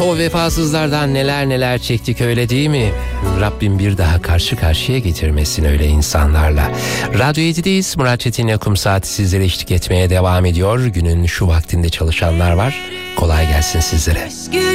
o vefasızlardan neler neler çektik, öyle değil mi? Rabbim bir daha karşı karşıya getirmesin öyle insanlarla. Radyo 7'deyiz. Murat Çetin'le Kum Saati sizlere eşlik etmeye devam ediyor. Günün şu vaktinde çalışanlar var. Kolay gelsin sizlere.